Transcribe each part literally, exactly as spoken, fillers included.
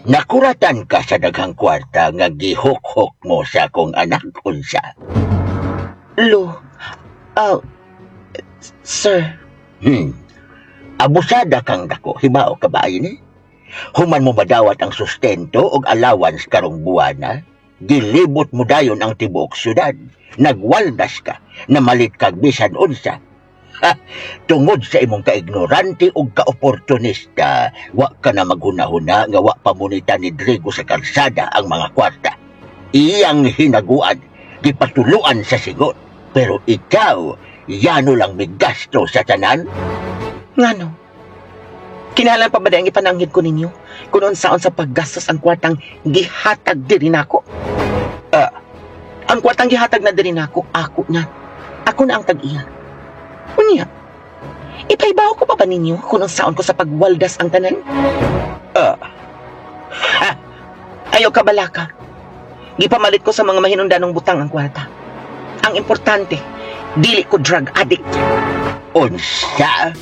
Nakuratan ka sa daghang kwarta nga gihok-hok mo sa akong anak unsa. Lo, ah, uh, sir. Hmm. Abusada kang dako, hibao ka ba ini? Human mo madawat ang sustento o allowance karong buwana, gilibot mo dayon ang tibuok syudad. Nagwaldas ka, namalit kag bisan unsa. Ha, tungod sa imong kaignorante o ka-oportunista, wa ka na maghunahuna nga wa pamunita ni Drigo sa kalsada ang mga kwarta. Iyang hinaguan, gipatuluan sa sigot. Pero ikaw, yano lang may gasto sa tanan? Ngano? Kinahanglan pa ba dahil ipananghid ko ninyo kung unsaon sa paggastos ang kwartang gihatag diri nako? Ah, ang kwartang gihatag na diri nako, ako na. Ako na ang tag-iya. Unya, ipaibaw ko pa ba ninyo kung unsaon ko sa pagwaldas ang tanan? ah, Ha! Ayaw ka balaka. Gipamalit ko sa mga mahinungdanong butang ang kwarta. Ang importante, dili ko drug addict. unsa?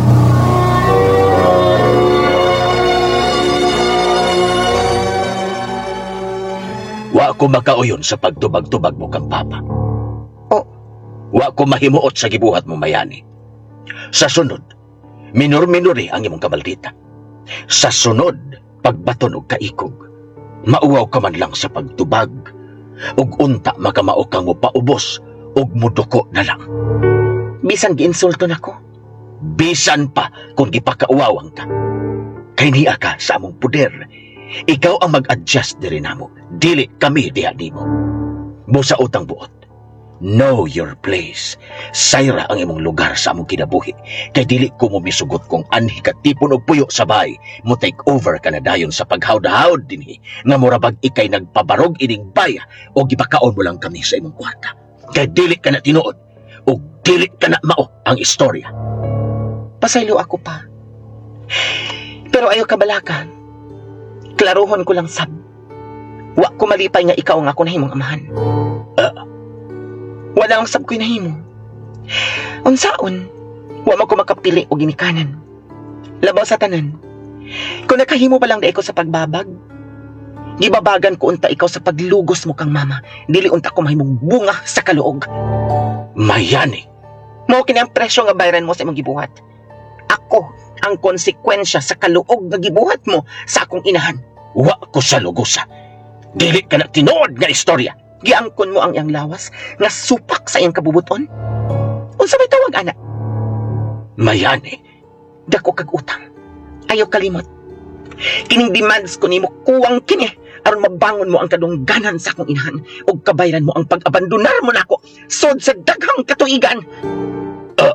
Wa ko makauyon sa pagtubag-tubag mo kang papa. Oh, Wa ko mahimuot sa gibuhat mo, Mayani. Sa sunod, minor-minori ang imong kabaldita. Sa sunod, pagbaton og kaikog, mauwaw ka man lang sa pagtubag, ug unta makamao kang mo paubos, ug muduko na lang. bisan giinsulto nako. Bisan pa kung gipakauwawang ka. Kay niya ka sa among puder. Ikaw ang mag-adjust diri namo. Dili kami diha nimo. Busa utang buot. Know your place. Sayra ang imong lugar sa among kinabuhi. Kay dili ko mo misugot kung anhi ka tipon og puyo sa bay. Mo take over ka na dayon sa paghawd-hawd dinhi. Nga murabag ikay nagpabarog ining baya o gibakaon mo lang kami sa imong kwarta. Kay dili ka na tinuod o dili ka na mao ang istorya. Pasaylo ako pa. Pero ayaw kabalakan. Klaruhon ko lang sab. Wa ko malipay nga ikaw ang ako nahimong amahan. Uh, Wala ang sab ko'y nahimo. Unsaon, wa man ko makapili o ginikanan. Labaw sa tanan. Kung nakahimo pa lang da ikaw sa pagbabag, gibabagan ko unta ikaw sa paglugos mo kang mama. Dili unta ko mahimong bunga sa kaluog. Mayani. Mao kini ang presyo nga bayaran mo sa imong gibuhat. Ako ang konsekwensya sa kaluog nga gibuhat mo sa akong inahan. Wa ko sa lugusa. Dili ka na tinuod nga istorya. Giangkon mo ang iyang lawas nga supak sa iyang kabubuton. Unsa may tawag ana? Mayani. Dako kag utang. Ayaw kalimot. Kining demands ko nimo kuwang kini aron mabangon mo ang kadungganan sa akong inahan ug kabayran mo ang pag-abandonar mo nako sod sa daghang katuigan. Uh,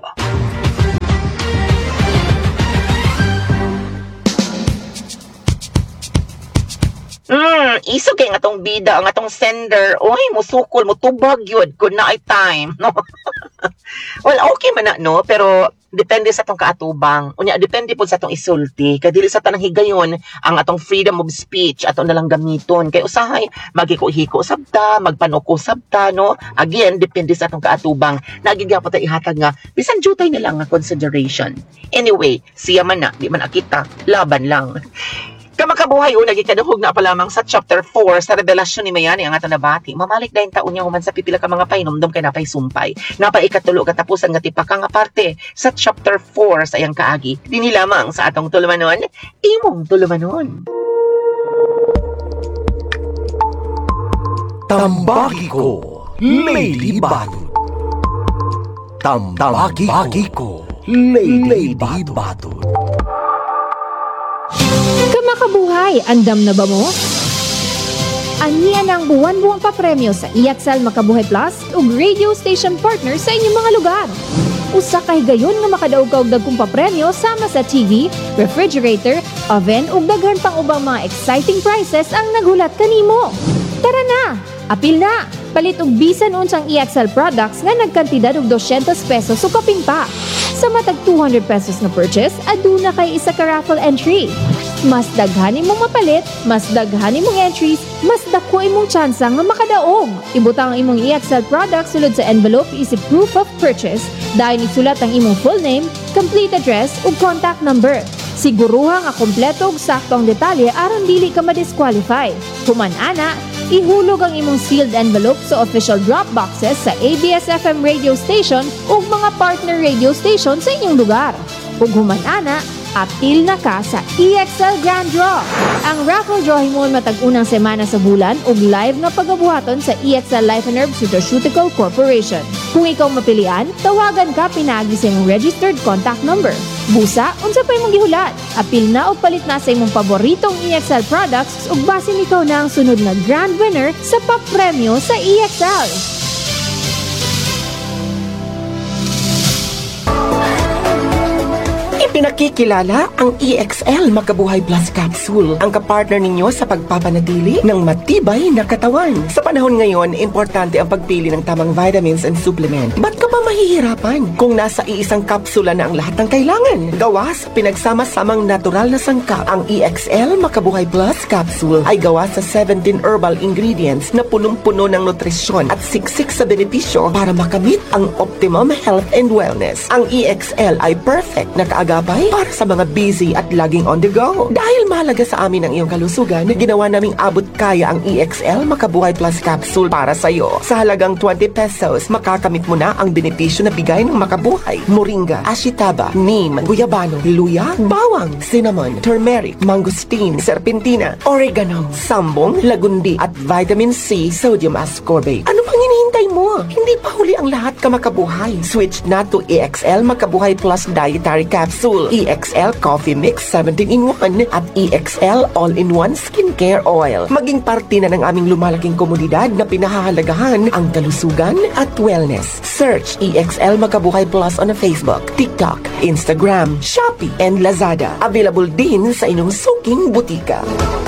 Hmm, iso kay nga tong bida, ang atong sender. Uy, musukol, mutubag yun. Good night time. No? Well, okay man na, no? Pero, depende sa atong kaatubang. Unya, depende po sa atong isulti. Kadili sa tanang higayon, ang atong freedom of speech, atong nalang gamiton. Kay usahay, magiko-hiko sabta, magpanuko sabta, no? Again, depende sa atong kaatubang. Nagigapot ay ihatag nga, bisan jutay na lang nga consideration. Anyway, siya man na, di man akita, laban lang. Kamakabuhay o nagikaduhog na pa lamang sa chapter four sa revelasyon ni Mayani ang atong nabati. Mamalik dahil taon niya human sa pipila ka mga painomdom kay napay sumpay. Napay ikatulo katapusan nga tipaka nga parte sa chapter four sa iyang kaagi. Dini lamang sa atong tulumanon, imong tulumanon. Tambaki ko, Lady Batot. Tambaki ko, Lady Batot. Kamakabuhay, andam na ba mo? Aniya na ang buwan-buwang papremyo sa I X L Makabuhay Plus ug radio station partner sa inyong mga lugar. Usa ka higayon nga makadaog ka og dagkong papremyo sama sa T V, refrigerator, oven ug daghan pang ubang mga exciting prizes ang naghulat kanimo. Tara na! Apil na! Palit og bisan unsang I X L products nga nagkantidad og two hundred pesos o kaping pa. Sa matag two hundred pesos na purchase, aduna kay isa ka raffle entry. Mas daghanin mong mapalit, mas daghanin mong entries, mas dako imong tsansa nga makadaog. Ibutang ang imong I X L product sulod sa envelope isip proof of purchase. Dahil isulat ang imong full name, complete address ug contact number. Siguruha nga kompleto ug sakto ang detalye aron dili ka ma-disqualify. Human ana, ihulog ang imong sealed envelope sa official drop boxes sa A B S F M radio station ug mga partner radio station sa inyong lugar. Ug human ana, apil na ka sa E X L Grand Draw. Ang raffle draw himon matag unang semana sa bulan ug live na pagabuhaton sa E X L Life and Herb Nutraceutical Corporation. Kung ikaw mapilian, tawagan ka pinagi sa imong registered contact number. Busa, unsa pa imong gihulat? Apil na o palit na sa imong paboritong E X L products ug basin ikaw na ang sunod na grand winner sa papremyo sa E X L. Pinakikilala ang E X L Makabuhay Plus Capsule, ang kapartner ninyo sa pagpapanatili ng matibay na katawan. Sa panahon ngayon, importante ang pagpili ng tamang vitamins and supplement. Ba't ka ba mahihirapan kung nasa iisang kapsula na ang lahat ng kailangan? Gawa sa pinagsama-samang natural na sangkap, ang E X L Makabuhay Plus Capsule ay gawa sa seventeen herbal ingredients na punong-puno ng nutrisyon at siksik sa benepisyo para makamit ang optimum health and wellness. Ang E X L ay perfect na kaagapay para sa mga busy at laging on the go. Dahil mahalaga sa amin ang iyong kalusugan, ginawa naming abot kaya ang E X L Makabuhay Plus Capsule para sa iyo. Sa halagang twenty pesos, makakamit mo na ang benepisyo na bigay ng Makabuhay: moringa, ashitaba, neem, guyabano, luya, bawang, cinnamon, turmeric, mangosteen, serpentina, oregano, sambong, lagundi, at vitamin C, sodium ascorbate. Ano pang hinihintay mo? Hindi pa huli ang lahat, ka Makabuhay. Switch na to E X L Makabuhay Plus Dietary Capsule, E X L Coffee Mix seventeen in one at E X L All-in-One Skincare Oil. Maging parte na ng aming lumalaking komunidad na pinahahalagahan ang kalusugan at wellness. Search E X L Makabuhay Plus on Facebook, TikTok, Instagram, Shopee, and Lazada. Available din sa inyong suking butika.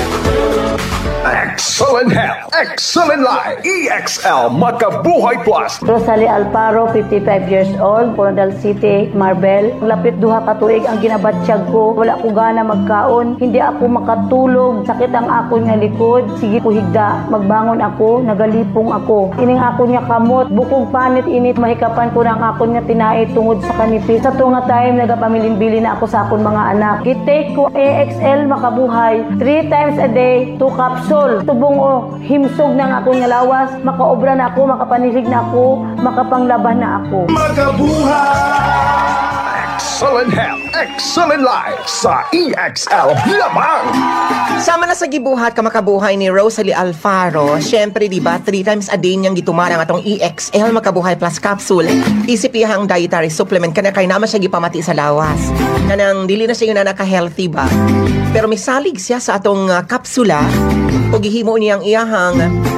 Excellent health, excellent life. E X L Makabuhay Plus. Rosalie Alparo, fifty-five years old, Coronadal City, Marbel. Lapit duha ka tuig ang ginabatsyag ko. Wala ko gana magkaon. Hindi ako makatulog. Sakit ang ako nga likod. Sige ko higda. Magbangon ako, nagalipong ako. Ining ako nga kamot. Bukog panit init. Mahikapan ko na ang ako nga tinait tungod sa kanipis. Sa tunga time, nagapamilin-bili na ako sa akong mga anak. Gitake ko E X L Makabuhay. Three times a day, two capsules. Tubong o himsog ng ako nga lawas. Makaobra na ako, makapanisig na ako, makapanglaban na ako. Makabuhay! Excellent health, excellent life sa E X L Lamang. Sama na sa gibuhat ka Makabuhay ni Rosalie Alfaro. Syempre, di ba, three times a day niyang gitumara ang atong E X L Makabuhay Plus Capsule. Isip iya ang dietary supplement kana kay naman siya gipamati sa lawas. Kanang dili na siya yun na naka-healthy ba? Pero may salig siya sa atong uh, kapsula o gihimo niyang iyahang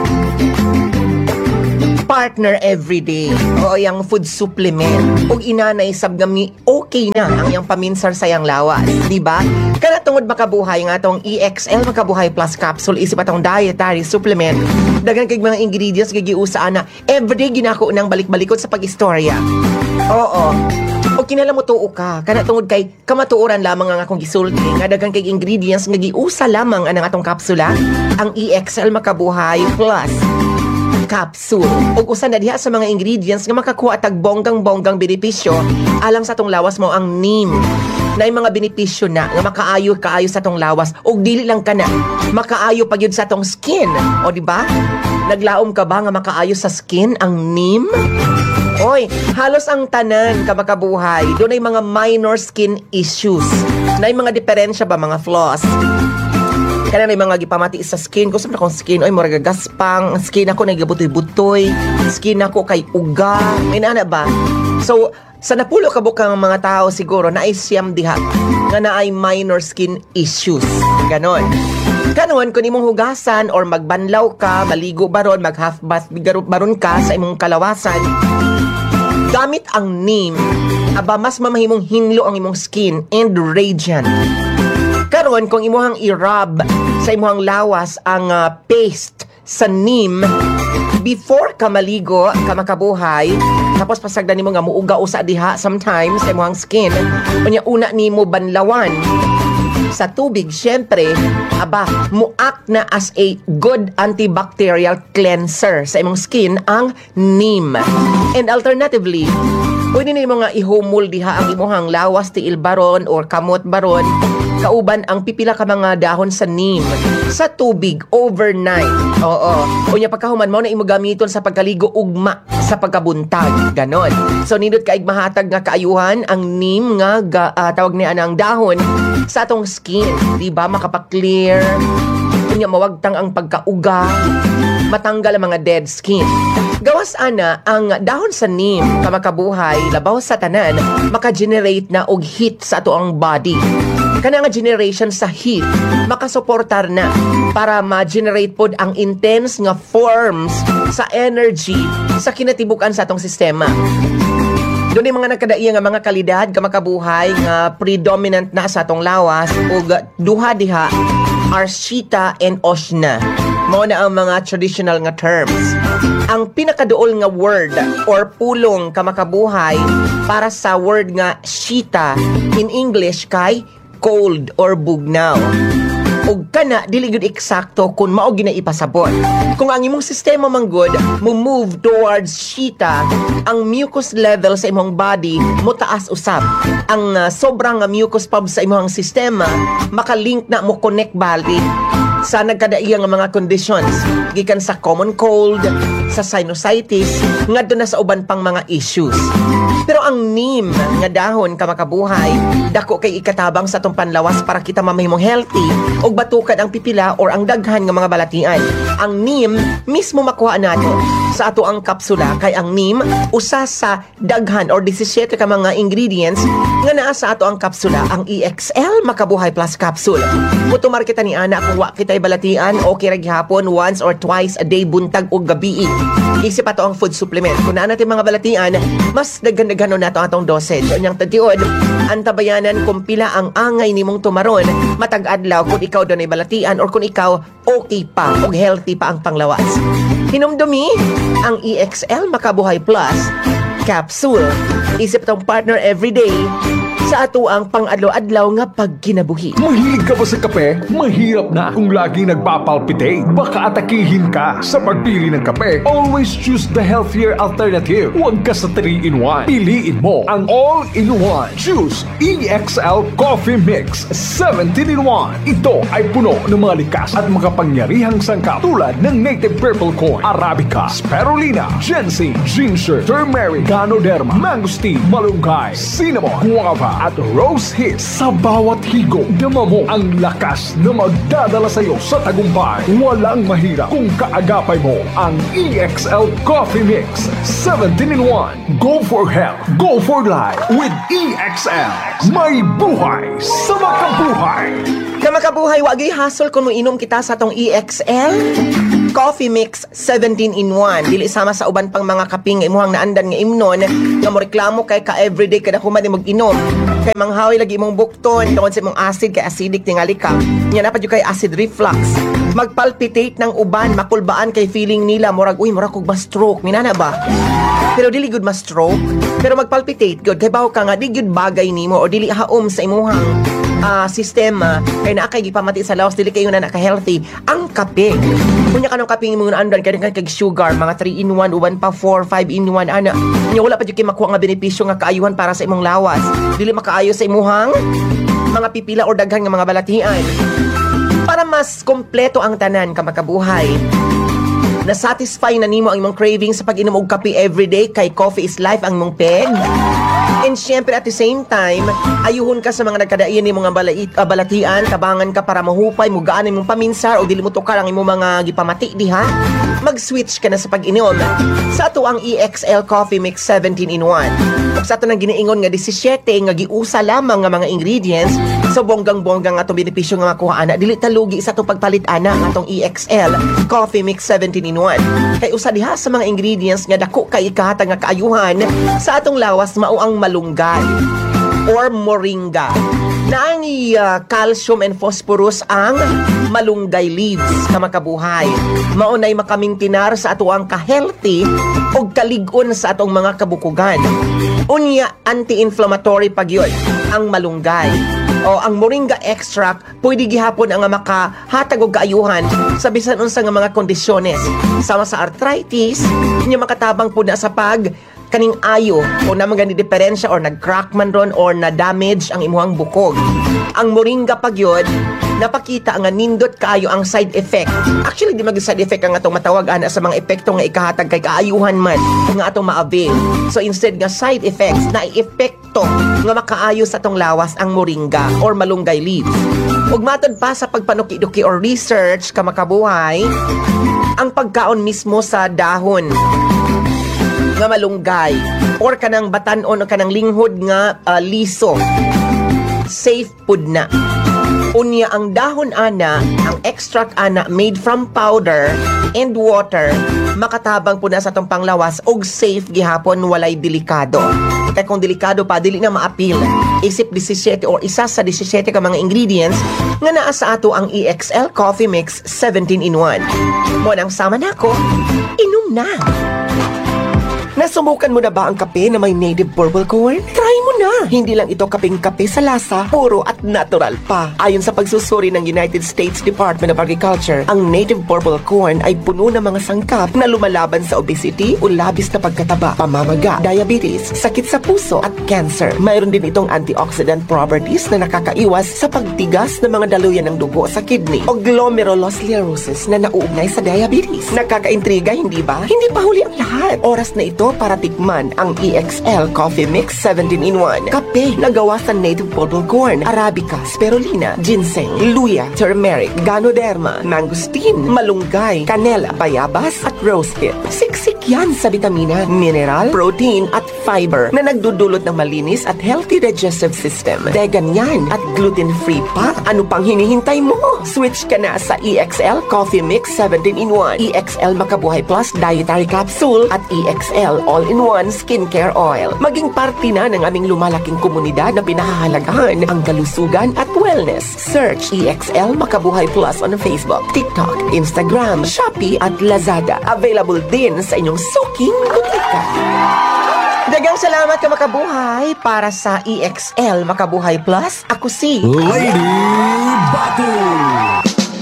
partner everyday o yung food supplement o inanay sabgami okay na ang yung paminsar sa yang lawas, di ba? Kana tungod Makabuhay nga atong E X L Makabuhay Plus Capsule isip atong dietary supplement dagan kay mga ingredients gigiusa na everyday ginako nang balik-balikot sa pag-istorya. Oo. O kinala mo tuo ka, kana tungod kay kamatuoran lamang ang akong gisulti nga daghang kay ingredients nga giusa lamang anang atong kapsula, ang E X L Makabuhay Plus Capsule. Ug usa na diha sa mga ingredients nga makakuha tag bonggang-bonggang benepisyo alang sa atong lawas mo ang neem. Na mga benepisyo na nga makaayo kaayo sa atong lawas ug dili lang kana makaayo pa gyud sa atong skin. O di ba? Naglaom ka ba nga makaayo sa skin ang neem? Oy, halos ang tanan ka Makabuhay, doon ay mga minor skin issues. Na mga diferensya ba, mga flaws? Kaya na mga gipamati sa skin ko, sabi na kong skin, oy, mura gaspang, skin ako nagabutoy-butoy, skin ako kay uga, may nana ba? So, sa napulo ka bukang mga tao siguro na ay siyam diha nga na ay minor skin issues. Ganon. Ganon, kung imong hugasan or magbanlaw ka, maligo baron, mag half bath baron ka sa imong kalawasan, gamit ang neem, aba mas mamahimong hinlo ang imong skin and radiant. Karon kung imuhang i-rub sa imuhang lawas ang uh, paste sa neem before ka maligo ka Makabuhay, tapos pasagdan nimo nga muuga usa diha sometimes sa imuhang skin, unya una nimo banlawan sa tubig, syempre, aba, muak na as a good antibacterial cleanser sa imong skin ang neem. And alternatively, pwede na mo nga ihumol diha ang imuhang lawas, tiil baron or kamot baron kauban ang pipila ka mga dahon sa neem sa tubig overnight. Oo. Unya pagkahuman mo na imo gamiton sa pagkaligo ugma sa pagkabuntag. Ganon. So nindot kaig mahatag nga kaayuhan ang neem nga ga, uh, tawag niya ang dahon sa atong skin. Di ba makapa-clear? Unya mawagtang ang pagkauga, matanggal ang mga dead skin. Gawas ana ang dahon sa neem kamakabuhay labaw sa tanan maka-generate na og heat sa ato ang body. Kana nga generation sa heat makasuportar na para ma-generate pod ang intense nga forms sa energy sa kinatibukan sa atong sistema. Doon yung mga nagkadaiya nga mga kalidad kamakabuhay nga predominant na sa atong lawas ug duha diha are Shita and Oshna. Mao na ang mga traditional nga terms. Ang pinakaduol nga word or pulong kamakabuhay para sa word nga Shita in English kay cold or bugnaw. Ug kana dili gud eksakto kung mao ginaipasabot. Kung ang imong sistema man good mo move towards Shita, ang mucus level sa imong body mo taas usab. Ang uh, sobrang uh, mucus pub sa imong sistema makalink na mo connect bali sa nagkadaiya nga mga conditions gikan sa common cold, sa sinusitis, ngadto na sa uban pang mga issues. Pero ang neem nga dahon kamakabuhay dako kay ikatabang sa atong panlawas para kita mamahimong healthy ug batukan ang pipila or ang daghan nga mga balatian. Ang neem mismo makuha nato sa ato ang kapsula kay ang neem usa sa daghan or seventeen ka mga ingredients nga naa sa ato ang kapsula, ang E X L Makabuhay Plus Capsule. Mutumar kita ni ana kung wa kitay balatian okay ra gihapon once or twice a day buntag ug gabi. Isip ato ang food supplement. Kung naa natin mga balatian, mas daghan-daghanon nato atong dosage. Unyang tatiod, antabayanan kung pila ang angay nimong tumaron matag adlaw kung ikaw dunay balatian or kung ikaw okay pa ug healthy pa ang panglawas. Hinumdumi ang E X L Makabuhay Plus Capsule. Isip tong partner everyday sa ato ang pang-adlaw-adlaw nga pagkinabuhi. Mahilig ka ba sa kape? Mahirap na kung lagi nagpapalpitate. Baka atakihin ka sa pagpili ng kape. Always choose the healthier alternative. Huwag ka sa three in one. Piliin mo ang all-in-one. Choose E X L Coffee Mix seventeen in one. Ito ay puno ng mga likas at makapangyarihang sangkap tulad ng native purple corn, arabica, spirulina, ginseng, ginger, turmeric, ganoderma, mangosteen, malunggay, cinnamon, guava, at rose hits. Sa bawat higop, dama mo ang lakas na magdadala sa iyo sa tagumpay. Walang mahirap kung kaagapay mo ang E X L Coffee Mix seventeen in one. Go for health, go for life with E X L. May buhay sa makabuhay. Kamakabuhay, wagay hasol kung inom kita sa tong E X L Coffee Mix seventeen in one. Dili sama sa uban pang mga kaping nga imuhang naandan nga imnon nga mo reklamo kay ka everyday kada human mag-inom. Kay manghawi lagi imong bukton tungod sa imong acid kay acidic tingali ka. Nya napad yung kay acid reflux. Magpalpitate ng uban, makulbaan kay feeling nila murag uy murag kog ma-stroke. Minana ba? Pero dili good ma-stroke. Pero magpalpitate good kay bawo ka nga di good bagay nimo o dili haom sa imuhang uh, sistema kay naa kay gipamati sa lawas dili kayo na naka-healthy ang kape. Kunya kanang kape mo nga andan kay kay sugar mga three in one uban pa four five in one ana. Nya wala pa jud kay makuha nga benepisyo nga kaayuhan para sa imong lawas. Dili makaayo sa imuhang mga pipila or daghan nga mga balatian. Para mas kompleto ang tanan kamakabuhay, na-satisfy na nimo ang imong craving sa pag-inom og kape everyday kay coffee is life ang mong peg. And syempre at the same time, ayuhon ka sa mga nagkadaiyan ni mga balait, uh, balatian, tabangan ka para mahupay, mugaan imong paminsar o dili mo tukar ang imong mga gipamati diha. Mag-switch ka na sa pag-inom sa ato ang E X L Coffee Mix seventeen in one. Ug sa ato nang giniingon nga seventeen nga giusa lamang nga mga ingredients sa bonggang-bonggang atong benepisyo nga makuha ana, dili talugi sa ato pagpalit ana nga atong E X L Coffee Mix seventeen in one. Kay usa diha sa mga ingredients nga dako kay ikahatag nga kaayuhan sa atong lawas mao ang malunggay or moringa. Naangi uh, calcium and phosphorus ang malunggay leaves na makabuhay. Maunay makamintinar sa ato ang ka-healthy o kalig-on sa atong mga kabukugan. Unya, anti-inflammatory pagyod ang malunggay. O ang moringa extract pwede gihapon ang makahatag og kaayuhan sa bisan unsa nga mga kondisyones sama sa arthritis, nya makatabang pud na sa pag kaning ayo o na mga diferensya or nag-crack man ron or na-damage ang imuhang bukog. Ang moringa pagyod, napakita nga nindot kaayo ang side effect. Actually, di mag-side effect ang atong matawag ana sa mga epekto nga ikahatag kay kaayuhan man nga atong ma-avail. So instead nga side effects, na epekto nga makaayo sa atong lawas ang moringa or malunggay leaves. Ug matod pa sa pagpanuki-duki or research ka makabuhay, ang pagkaon mismo sa dahon nga malunggay or kanang batanon o kanang linghod nga uh, liso, safe food na. Unya ang dahon ana, ang extract ana made from powder and water, makatabang po na sa itong panglawas og safe gihapon walay delikado. Kaya kung delikado pa, dili na maapil. Isip seventeen or isa sa seventeen ka mga ingredients nga naa sa ato ang E X L Coffee Mix seventeen in one. Mo nang sama na ako, inom na! Nasubukan mo na ba ang kape na may native purple corn? Try mo na! Hindi lang ito kapeng kape sa lasa, puro at natural pa. Ayon sa pagsusuri ng United States Department of Agriculture, ang native purple corn ay puno ng mga sangkap na lumalaban sa obesity o labis na pagkataba, pamamaga, diabetes, sakit sa puso at cancer. Mayroon din itong antioxidant properties na nakakaiwas sa pagtigas ng mga daluyan ng dugo sa kidney o glomerulosclerosis na nauugnay sa diabetes. Nakakaintriga, hindi ba? Hindi pa huli ang lahat. Oras na ito para tikman ang E X L Coffee Mix seventeen in one. Kape na gawa sa native purple corn, arabica, spirulina, ginseng, luya, turmeric, ganoderma, mangosteen, malunggay, canela, bayabas at rosehip. Siksik yan sa vitamina, mineral, protein at fiber na nagdudulot ng malinis at healthy digestive system. Vegan yan at gluten-free pa. Ano pang hinihintay mo? Switch ka na sa E X L Coffee Mix seventeen in one, E X L Makabuhay Plus Dietary Capsule at E X L All-in-One Skincare Oil. Maging parte na ng aming lumalaking komunidad na pinahahalagahan ang kalusugan at wellness. Search E X L Makabuhay Plus on Facebook, TikTok, Instagram, Shopee at Lazada. Available din sa inyong suking butika. Dagang salamat ka Makabuhay para sa E X L Makabuhay Plus. Ako si Lady Batul.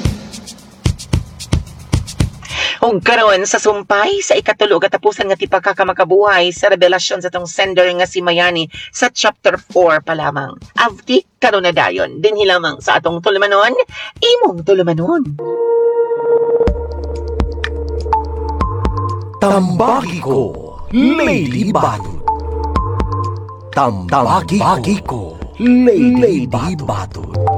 Ug karon sa sumpay sa ikatulo katapusan nga ti pagkakamakabuhay sa revelasyon sa tong sender nga si Mayani sa chapter four pa lamang. Avti karon na dayon dinhi lamang sa atong tulumanon, imong tulumanon. Tambaki ko, Lady Batul. Tambaki ko, Lady Batul.